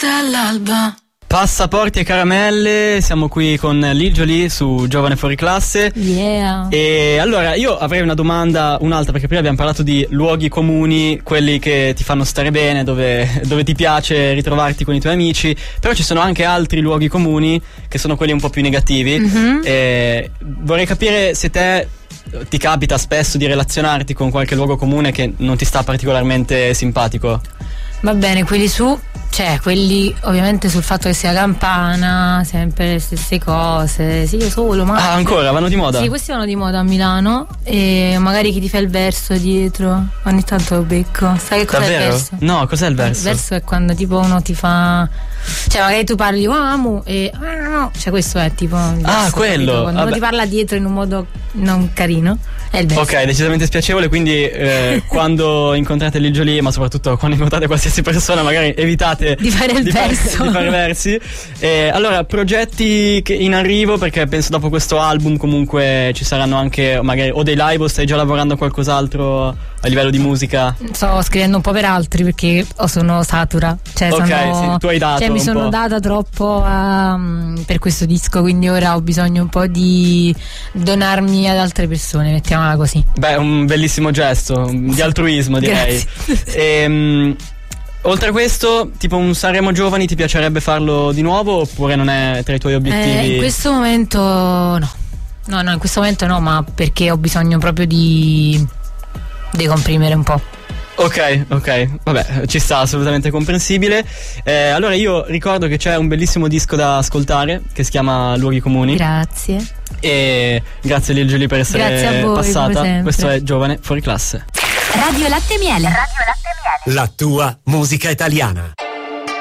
all'alba. Passaporti e caramelle, siamo qui con Lil Jolie su Giovane Fuori Classe. Yeah. E allora io avrei una domanda, un'altra, perché prima abbiamo parlato di luoghi comuni, quelli che ti fanno stare bene, dove ti piace ritrovarti con i tuoi amici, però ci sono anche altri luoghi comuni che sono quelli un po' più negativi. E vorrei capire se ti capita spesso di relazionarti con qualche luogo comune che non ti sta particolarmente simpatico. Va bene, quelli ovviamente sul fatto che sia campana, sempre le stesse cose. Sì, io solo, ma. Ah, ancora? Vanno di moda? Sì, questi vanno di moda a Milano. E magari chi ti fa il verso dietro, ogni tanto lo becco. Sai che cos'è Davvero? il verso? No, cos'è il verso? Il verso è quando tipo uno ti fa. Cioè magari tu parli amo e no. Cioè questo è tipo il verso, quello. capito? Quando uno ti parla dietro in un modo non carino è il verso. Ok, decisamente spiacevole, quindi quando incontrate Lil Jolie, ma soprattutto quando incontrate qualsiasi persona, magari evitate di fare il verso. Di fare versi. Allora, progetti che in arrivo, perché penso dopo questo album comunque ci saranno anche magari o dei live, o stai già lavorando a qualcos'altro a livello di musica? Sto scrivendo un po' per altri perché sono satura. Cioè, sì, tu hai dato. Cioè, mi sono data troppo per questo disco, quindi ora ho bisogno un po' di donarmi ad altre persone, mettiamola così. Beh, un bellissimo gesto di altruismo, direi. Oltre a questo, tipo un Sanremo Giovani, ti piacerebbe farlo di nuovo oppure non è tra i tuoi obiettivi? In questo momento no. No, in questo momento no, ma perché ho bisogno proprio di decomprimere un po'. Ok, vabbè, ci sta, assolutamente comprensibile. Allora io ricordo che c'è un bellissimo disco da ascoltare che si chiama Luoghi Comuni. Grazie. E grazie Lil Jolie per essere passata. Questo è Giovane Fuori Classe. Radio Latte Miele. La tua musica italiana.